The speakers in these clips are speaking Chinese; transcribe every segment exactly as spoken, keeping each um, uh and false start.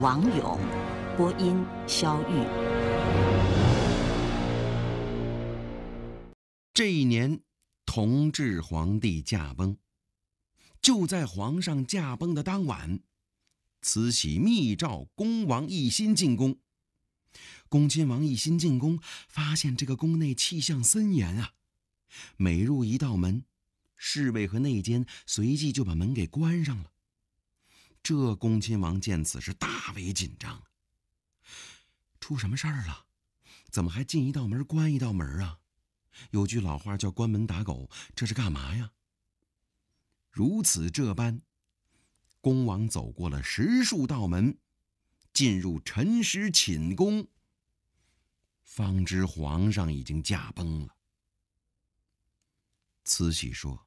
王勇，播音肖玉。 这一年，同治皇帝驾崩。就在皇上驾崩的当晚，慈禧密召恭王奕欣进宫。恭亲王奕欣进宫，发现这个宫内气象森严啊，每入一道门，侍卫和内监随即就把门给关上了。这恭亲王见此是大为紧张，出什么事儿了？怎么还进一道门关一道门啊？有句老话叫关门打狗，这是干嘛呀？如此这般，恭王走过了十数道门，进入陈实寝宫，方知皇上已经驾崩了。慈禧说：“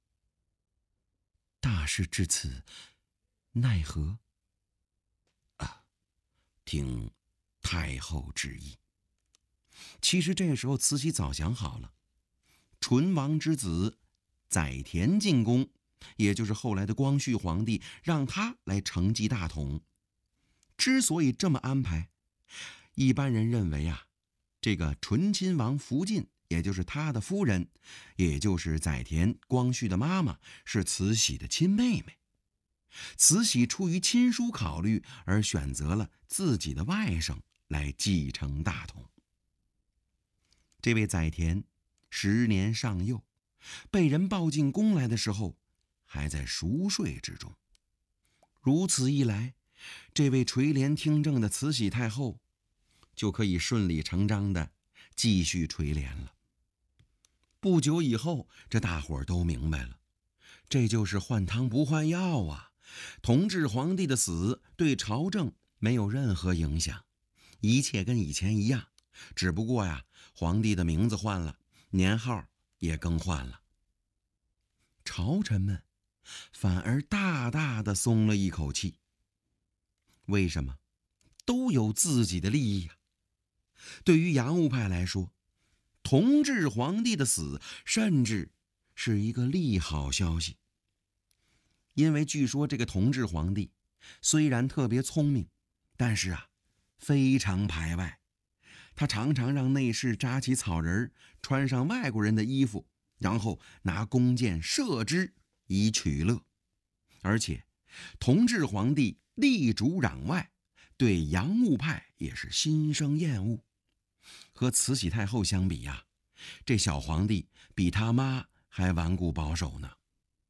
大事至此，奈何？啊，听太后旨意。”其实这时候慈禧早想好了，纯王之子载湉进宫，也就是后来的光绪皇帝，让他来承继大统。之所以这么安排，一般人认为啊，这个醇亲王福晋，也就是他的夫人，也就是载湉光绪的妈妈，是慈禧的亲妹妹。慈禧出于亲疏考虑，而选择了自己的外甥来继承大统。这位载湉时年尚幼，被人抱进宫来的时候，还在熟睡之中。如此一来，这位垂帘听政的慈禧太后就可以顺理成章地继续垂帘了。不久以后，这大伙儿都明白了，这就是换汤不换药啊！同治皇帝的死对朝政没有任何影响，一切跟以前一样，只不过呀，皇帝的名字换了，年号也更换了。朝臣们反而大大的松了一口气。为什么？都有自己的利益啊。对于洋务派来说，同治皇帝的死甚至是一个利好消息。因为据说这个同治皇帝虽然特别聪明，但是啊，非常排外。他常常让内侍扎起草人，穿上外国人的衣服，然后拿弓箭射之以取乐。而且同治皇帝力主攘外，对洋务派也是心生厌恶。和慈禧太后相比呀，这小皇帝比他妈还顽固保守呢。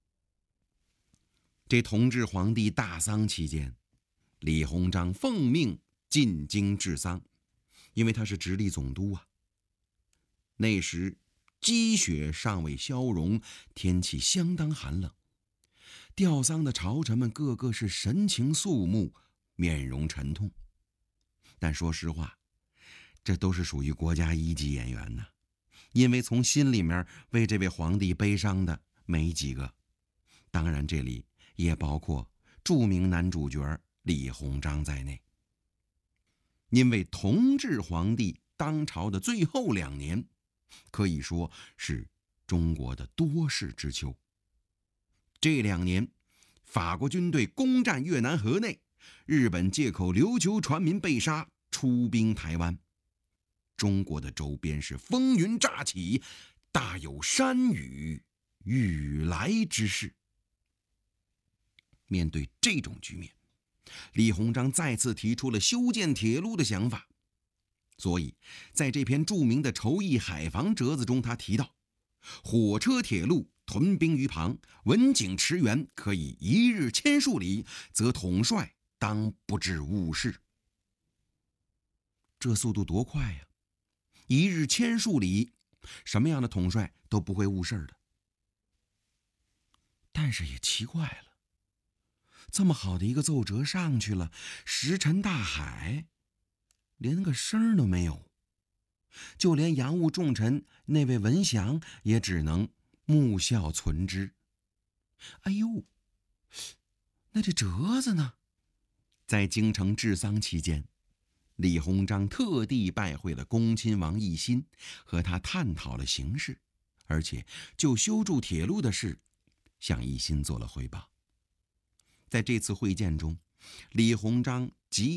这同治皇帝大丧期间，李鸿章奉命进京治丧，因为他是直隶总督啊。那时积雪尚未消融，天气相当寒冷，吊丧的朝臣们个个是神情肃穆，面容沉痛。但说实话，这都是属于国家一级演员呢，因为从心里面为这位皇帝悲伤的没几个。当然这里也包括著名男主角李鸿章在内。因为同治皇帝当朝的最后两年，可以说是中国的多事之秋。这两年，法国军队攻占越南河内，日本借口琉球船民被杀，出兵台湾。中国的周边是风云乍起，大有山雨欲来之势。面对这种局面，李鸿章再次提出了修建铁路的想法。所以在这篇著名的筹议海防折子中，他提到火车铁路屯兵于旁，文景驰援，可以一日千数里，则统帅当不致误事。这速度多快呀！一日千数里，什么样的统帅都不会误事的。但是也奇怪了，这么好的一个奏折上去了，石沉大海，连个声都没有。就连洋务重臣那位文祥也只能目笑存之。哎呦，那这折子呢？在京城治丧期间，李鸿章特地拜会了恭亲王奕欣，和他探讨了形势，而且就修筑铁路的事向奕欣做了汇报。在这次会见中， 李鸿章急。